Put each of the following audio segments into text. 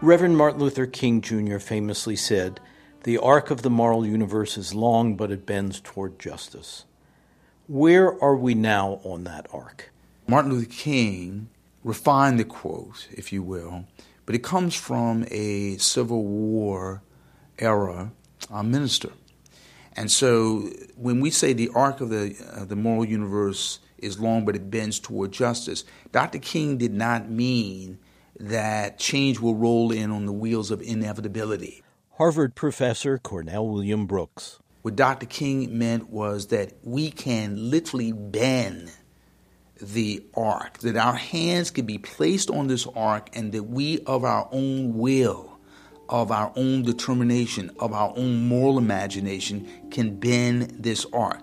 Reverend Martin Luther King Jr. famously said, "The arc of the moral universe is long, but it bends toward justice." Where are we now on that arc? Martin Luther King refined the quote, if you will, but it comes from a Civil War era minister. And so when we say the arc of the moral universe is long, but it bends toward justice, Dr. King did not mean that change will roll in on the wheels of inevitability. Harvard professor Cornell William Brooks. What Dr. King meant was that we can literally bend the arc, that our hands can be placed on this arc, and that we, of our own will, of our own determination, of our own moral imagination, can bend this arc.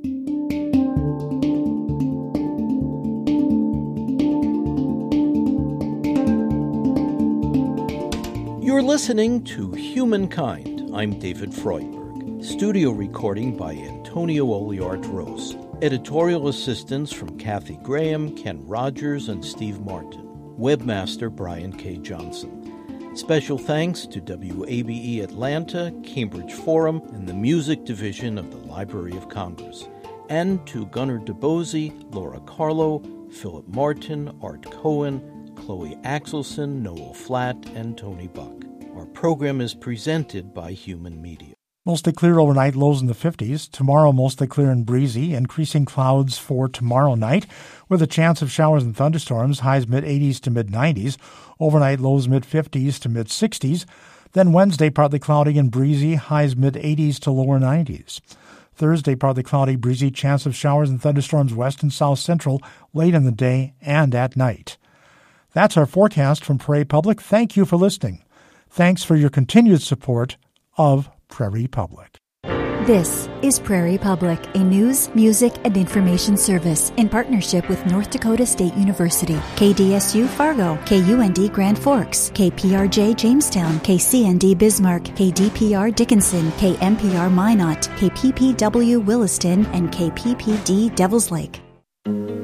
You're listening to Humankind. I'm David Freudberg. Studio recording by Antonio Oliart-Rose. Editorial assistance from Kathy Graham, Ken Rogers, and Steve Martin. Webmaster Brian K. Johnson. Special thanks to WABE Atlanta, Cambridge Forum, and the Music Division of the Library of Congress. And to Gunnar DeBose, Laura Carlo, Philip Martin, Art Cohen, Chloe Axelson, Noel Flatt, and Tony Buck. Our program is presented by Human Media. Mostly clear overnight, lows in the 50s. Tomorrow, mostly clear and breezy. Increasing clouds for tomorrow night, with a chance of showers and thunderstorms. Highs mid-80s to mid-90s. Overnight, lows mid-50s to mid-60s. Then Wednesday, partly cloudy and breezy. Highs mid-80s to lower 90s. Thursday, partly cloudy, breezy. Chance of showers and thunderstorms west and south central late in the day and at night. That's our forecast from Prairie Public. Thank you for listening. Thanks for your continued support of Prairie Public. This is Prairie Public, a news, music, and information service in partnership with North Dakota State University, KDSU Fargo, KUND Grand Forks, KPRJ Jamestown, KCND Bismarck, KDPR Dickinson, KMPR Minot, KPPW Williston, and KPPD Devils Lake.